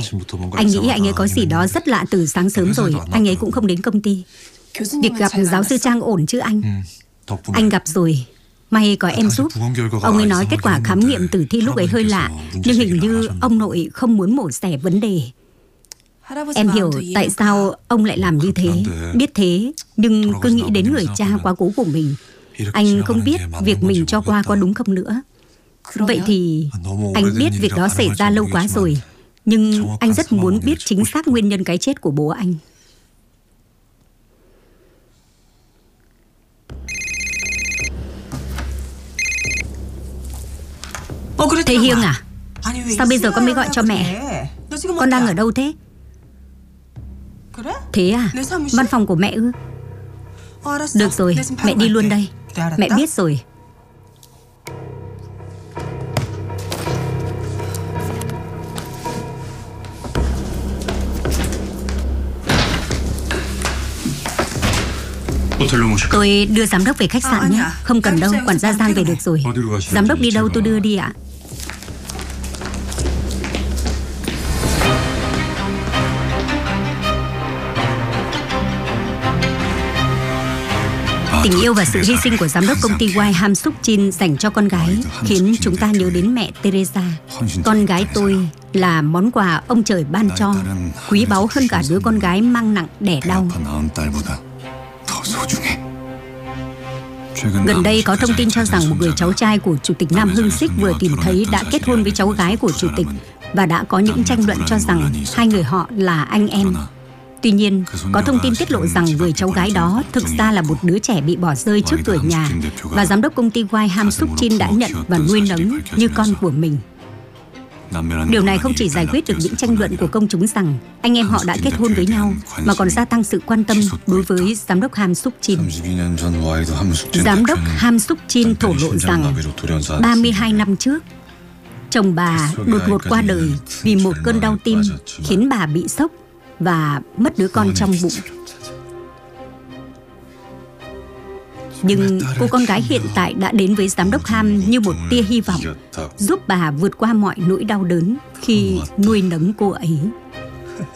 Anh nghĩ anh ấy có gì đó rất lạ từ sáng sớm rồi. Anh ấy cũng không đến công ty. Việc gặp giáo sư Trang ổn chứ anh? Anh gặp rồi. May có em giúp. Ông ấy nói kết quả khám nghiệm tử thi lúc ấy hơi lạ, nhưng hình như ông nội không muốn mổ xẻ vấn đề. Em hiểu tại sao ông lại làm như thế. Biết thế, nhưng cứ nghĩ đến người cha quá cố của mình. Anh không biết việc mình cho qua có đúng không nữa. Vậy thì anh biết việc đó xảy ra lâu quá rồi, nhưng anh rất muốn biết chính xác nguyên nhân cái chết của bố anh. Thế Hiêng à? Sao bây giờ con mới gọi cho mẹ? Con đang ở đâu thế? Thế à? Văn phòng của mẹ ư? Được rồi, mẹ đi luôn đây. Mẹ biết rồi. Tôi đưa giám đốc về khách sạn nhé. Không cần đâu, quản gia Giang về được rồi. Giám đốc đi đâu tôi đưa đi ạ. Tình yêu và sự hy sinh của giám đốc công ty White Ham Suk Jin dành cho con gái khiến chúng ta nhớ đến mẹ Teresa. Con gái tôi là món quà ông trời ban cho, quý báu hơn cả đứa con gái mang nặng đẻ đau. Gần đây có thông tin cho rằng một người cháu trai của Chủ tịch Nam Hưng Sik vừa tìm thấy đã kết hôn với cháu gái của Chủ tịch, và đã có những tranh luận cho rằng hai người họ là anh em. Tuy nhiên, có thông tin tiết lộ rằng người cháu gái đó thực ra là một đứa trẻ bị bỏ rơi trước cửa nhà, và giám đốc công ty White Ham Suk Jin đã nhận và nuôi nấng như con của mình. Điều này không chỉ giải quyết được những tranh luận của công chúng rằng anh em họ đã kết hôn với nhau, mà còn gia tăng sự quan tâm đối với giám đốc Ham Suk Jin. Giám đốc Ham Suk Jin thổ lộ rằng 32 năm trước, chồng bà đột ngột qua đời vì một cơn đau tim khiến bà bị sốc và mất đứa con trong bụng. Nhưng cô con gái hiện tại đã đến với giám đốc Ham như một tia hy vọng, giúp bà vượt qua mọi nỗi đau đớn khi nuôi nấng cô ấy.